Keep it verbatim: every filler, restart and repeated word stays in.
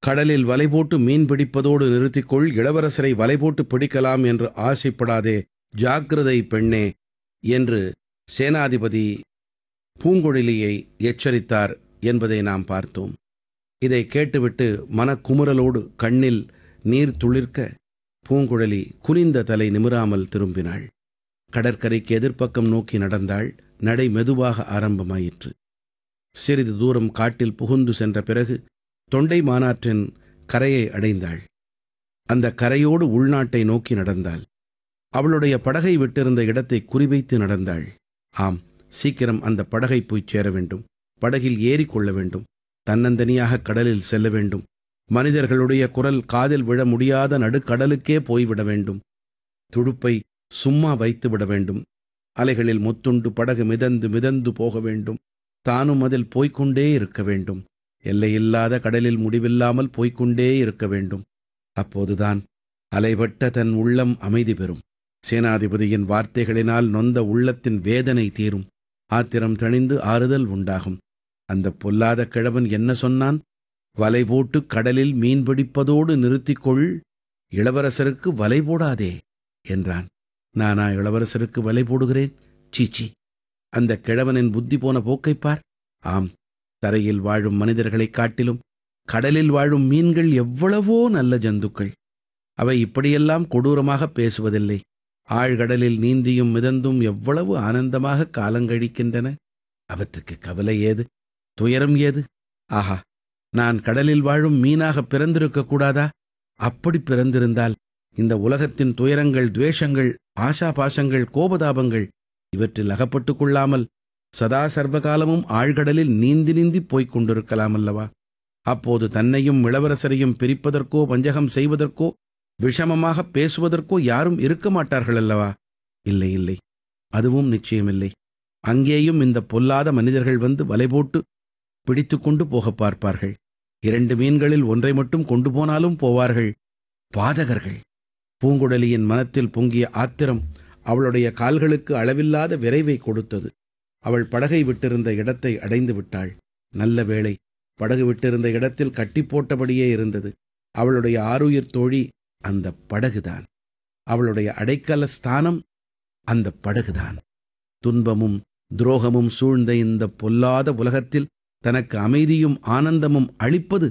கடலில் வலை போட்டு மீன் பிடிப்பதோடு நிறுத்திக்கொள், இளவரசரை வலை போட்டு பிடிக்கலாம் என்று ஆசைப்படாதே, ஜாக்கிரதை பெண்ணே என்று சேனாதிபதி பூங்குழலியை எச்சரித்தார் என்பதை நாம் பார்த்தோம். இதை கேட்டுவிட்டு மனக்குமுறலோடு கண்ணில் நீர் துளிர்க்க பூங்குழலி குனிந்த தலை நிமிராமல் திரும்பினாள். கடற்கரைக்கு எதிர்ப்பக்கம் நோக்கி நடந்தாள். நடை மெதுவாக ஆரம்பமாயிற்று. சிறிது தூரம் காட்டில் புகுந்து சென்ற பிறகு தொண்டை மாநாற்றின் கரையை அடைந்தாள். அந்த கரையோடு உள்நாட்டை நோக்கி நடந்தாள். அவளுடைய படகை விட்டிருந்த இடத்தை குறிவைத்து நடந்தாள். ஆம், சீக்கிரம் அந்த படகை போய் சேர வேண்டும். படகில் ஏறிக்கொள்ள வேண்டும். தன்னந்தனியாக கடலில் செல்ல வேண்டும். மனிதர்களுடைய குரல் காதில் விழ முடியாத நடுக்கடலுக்கே போய்விட வேண்டும். துடுப்பை சும்மா வைத்து விட வேண்டும். அலைகளில் முத்துண்டு படகு மிதந்து மிதந்து போக வேண்டும். தானும் அதில் போய்க்கொண்டே இருக்க வேண்டும். எல்லையில்லாத கடலில் முடிவில்லாமல் போய்க்கொண்டே இருக்க வேண்டும். அப்போதுதான் அலைபட்ட தன் உள்ளம் அமைதி பெறும். சேனாதிபதியின் வார்த்தைகளினால் நொந்த உள்ளத்தின் வேதனை தீரும். ஆத்திரம் தணிந்து ஆறுதல் உண்டாகும். அந்த பொல்லாத கிழவன் என்ன சொன்னான்? வலை போட்டு கடலில் மீன் பிடிப்பதோடு நிறுத்திக்கொள், இளவரசருக்கு வலை போடாதே என்றான். நானா இளவரசருக்கு வலை போடுகிறேன்? சீச்சி, அந்த கிழவனின் புத்தி போன போக்கைப்பார். ஆம், தரையில் வாழும் மனிதர்களைக் காட்டிலும் கடலில் வாழும் மீன்கள் எவ்வளவோ நல்ல ஜந்துக்கள். அவை இப்படியெல்லாம் கொடூரமாக பேசுவதில்லை. ஆழ்கடலில் நீந்தியும் மிதந்தும் எவ்வளவு ஆனந்தமாக காலங்கழிக்கின்றன. அவற்றுக்கு கவலை ஏது, துயரம் ஏது? ஆஹா, நான் கடலில் வாழும் மீனாக பிறந்திருக்க கூடாதா? அப்படி பிறந்திருந்தால் இந்த உலகத்தின் துயரங்கள், துவேஷங்கள், ஆசாபாசங்கள், கோபதாபங்கள் இவற்றில் அகப்பட்டுக் கொள்ளாமல் சதா சர்வகாலமும் ஆழ்கடலில் நீந்தி நீந்தி போய்க் கொண்டிருக்கலாம் அல்லவா? அப்போது தன்னையும் இளவரசரையும் பிரிப்பதற்கோ வஞ்சகம் செய்வதற்கோ விஷமமாக பேசுவதற்கோ யாரும் இருக்க மாட்டார்கள் அல்லவா? இல்லை இல்லை, அதுவும் நிச்சயமில்லை. அங்கேயும் இந்த பொல்லாத மனிதர்கள் வந்து வலை போட்டு பிடித்து கொண்டு போக பார்ப்பார்கள். இரண்டு மீன்களில் ஒன்றை மட்டும் கொண்டு போனாலும் போவார்கள். பாதகர்கள்! பூங்குழலியின் மனத்தில் பொங்கிய ஆத்திரம் அவளுடைய கால்களுக்கு அளவில்லாத விரைவை கொடுத்தது. அவள் படகை விட்டிருந்த இடத்தை அடைந்து விட்டாள். நல்ல வேளை, படகு விட்டிருந்த இடத்தில் கட்டி போட்டபடியே இருந்தது. அவளுடைய ஆருயிர் தோழி அந்த படகுதான். அவளுடைய அடைக்கல ஸ்தானம் அந்த படகுதான். துன்பமும் துரோகமும் சூழ்ந்த இந்த பொல்லாத உலகத்தில் தனக்கு அமைதியும் ஆனந்தமும் அளிப்பது